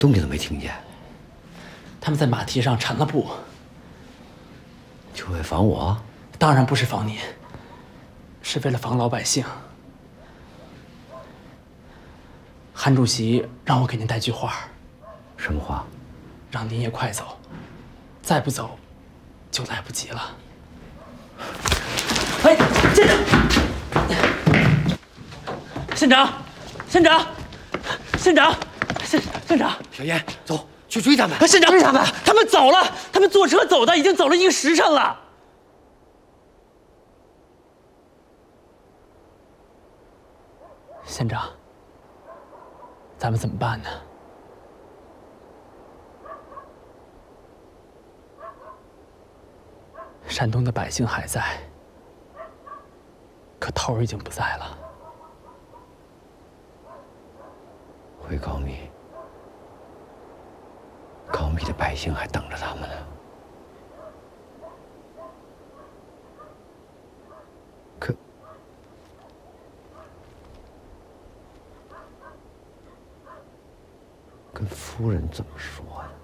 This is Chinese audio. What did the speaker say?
动静都没听见。 他们在马蹄上缠了布， 就为防我？ 当然不是防你，是为了防老百姓。韩主席让我给您带句话。 什么话？ 让您也快走，再不走，就来不及了。哎，县长，县长，县长，县长，县长， 小燕，走，去追他们。 县长，追他们，他们走了，他们坐车走的，已经走了1个时辰了。县长，咱们怎么办呢？山东的百姓还在，可头儿已经不在了。 回高密，高密的百姓还等着他们呢。可跟夫人怎么说呀？